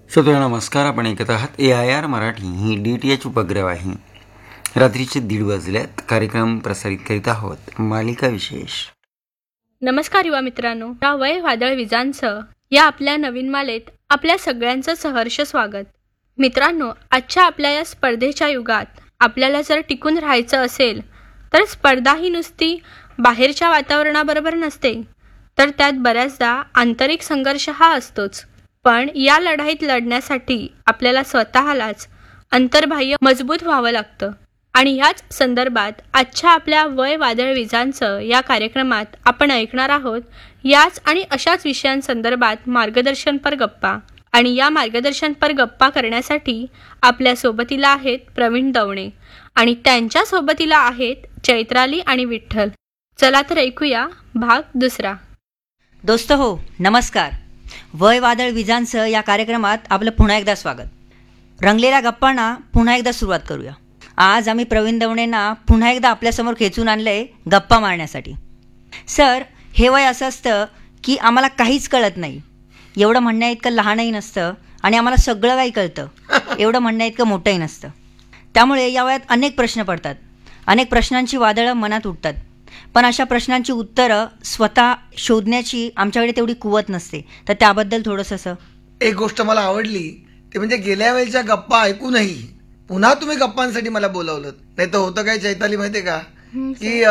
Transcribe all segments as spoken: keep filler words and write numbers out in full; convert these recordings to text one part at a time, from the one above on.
श्रोत्यांनो नमस्कार. आपण ऐकत आहात ए I R Marathi he D T H उपग्रहवाहिनी. रात्रीचे दीड वाजल्यात. कार्यक्रम प्रसारित करीत आहोत मालिका विशेष. नमस्कार युवा मित्रांनो, या वय वादळ विजांचं या आपल्या नवीन मालेत आपल्या सगळ्यांचं सहर्ष स्वागत. मित्रांनो, आजच्या आपल्या या स्पर्धेच्या युगात आपल्याला जर टिकून राहायचं असेल तर स्पर्धा ही नुसती बाहेरच्या वातावरणाबरोबर नसते, तर त्यात बऱ्याचदा आंतरिक संघर्ष हा असतोच. पण या लढाईत लढण्यासाठी आपल्याला स्वतःलाच अंतर्बाह्य मजबूत व्हावं लागतं. आणि ह्याच संदर्भात आजच्या आपल्या वय वादळ विजांचं या कार्यक्रमात आपण ऐकणार आहोत याच आणि अशाच विषयांसंदर्भात मार्गदर्शनपर गप्पा. आणि या मार्गदर्शनपर गप्पा करण्यासाठी आपल्या सोबतीला आहेत प्रवीण दवणे आणि त्यांच्या सोबतीला आहेत चैत्राली आणि विठ्ठल. चला तर ऐकूया भाग दुसरा. दोस्त हो, नमस्कार. वय वादळ विजांचं या कार्यक्रमात आपलं पुन्हा एकदा स्वागत. रंगलेल्या गप्पांना पुन्हा एकदा सुरुवात करूया. आज आम्ही प्रवीण दवणेंना पुन्हा एकदा आपल्यासमोर खेचून आणलंय गप्पा मारण्यासाठी. सर, हे वय असं असतं की आम्हाला काहीच कळत नाही, एवढं म्हणण्या इतकं लहानही नसतं आणि आम्हाला सगळं काही कळतं एवढं म्हणण्या इतकं मोठंही नसतं. त्यामुळे या वयात अनेक प्रश्न पडतात, अनेक प्रश्नांची वादळं मनात उठतात. पण अशा प्रश्नांची उत्तरं स्वतः शोधण्याची आमच्याकडे तेवढी कुवत नसते. तर त्याबद्दल थोडंसं असं. एक गोष्ट मला आवडली ते म्हणजे गेल्या वेळेच्या गप्पा ऐकूनही पुन्हा तुम्ही गप्पांसाठी मला बोलावलं. नाही तर होतं काय चैताली माहितीये का, की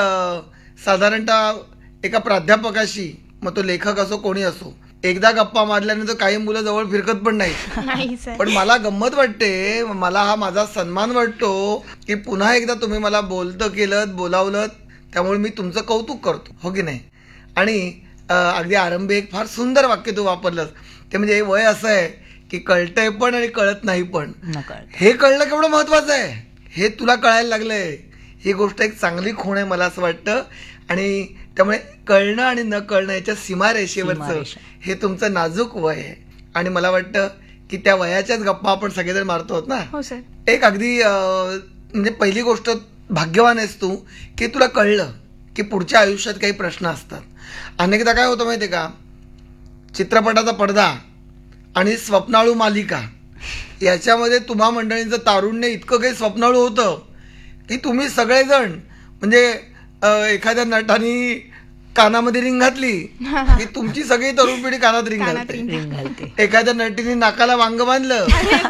साधारणतः एका प्राध्यापकाशी, मग तो लेखक असो कोणी असो, एकदा गप्पा मारल्यानंतर काही मुलं जवळ फिरकत पण नाही. पण मला गंमत वाटते, मला हा माझा सन्मान वाटतो की पुन्हा एकदा तुम्ही मला बोलतं केलं, बोलावलं, त्यामुळे मी तुमचं कौतुक करतो, हो की नाही. आणि अगदी आरंभी एक फार सुंदर वाक्य तू वापरलंस, ते म्हणजे वय असं आहे की कळतंय पण आणि कळत नाही पण. हे कळलं केवढं महत्वाचं आहे, हे तुला कळायला लागलंय, ही गोष्ट एक चांगली खूण आहे मला असं वाटतं. आणि त्यामुळे कळणं आणि न कळणं याच्या सीमारेषेवरचं हे तुमचं नाजूक वय आहे. आणि मला वाटतं की त्या वयाच्याच गप्पा आपण सगळेजण मारतो आहोत ना. एक अगदी म्हणजे पहिली गोष्ट, भाग्यवान आहेस तू की तुला कळलं की पुढच्या आयुष्यात काही प्रश्न असतात. अनेकदा काय होतं माहितीये का, चित्रपटाचा पडदा आणि स्वप्नाळू मालिका याच्यामध्ये तुम्हा मंडळींचं तारुण्य इतकं काही स्वप्नाळू होतं की तुम्ही सगळेजण म्हणजे एखाद्या नटाने कानामध्ये रिंग घातली की तुमची सगळी तरुण पिढी कानात रिंग घालते. एखाद्या नटीने नाकाला वांग बांधलं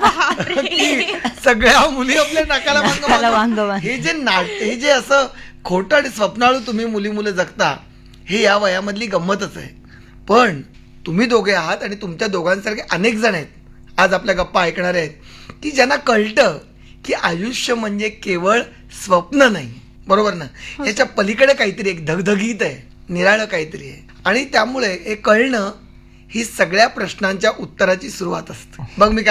की सगळ्या मुली आपल्या नाकाला वांग बांधलं. हे जे नाट्य, हे जे असं खोटं आणि स्वप्नाळू तुम्ही मुली मुलं जगता, हे या वयामधली गंमतच आहे. पण तुम्ही दोघे आहात आणि तुमच्या दोघांसारखे अनेक जण आहेत आज आपल्या गप्पा ऐकणारे आहेत, की ज्यांना कळतं की आयुष्य म्हणजे केवळ स्वप्न नाही, बरोबर ना. याच्या पलीकडे काहीतरी एक धगधगीत आहे, निराळं काहीतरी आहे. आणि त्यामुळे हे कळणं ही सगळ्या प्रश्नांच्या उत्तराची सुरुवात असते. मग मी काय